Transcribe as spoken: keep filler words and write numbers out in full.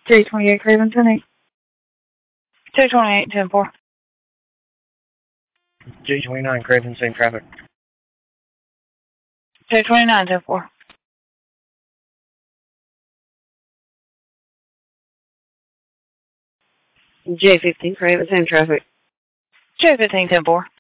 J twenty-eight Craven, ten eight. J twenty-eight, ten four. J twenty-nine Craven, same traffic. J twenty-nine, ten four. J fifteen Craven, same traffic. J fifteen, ten four.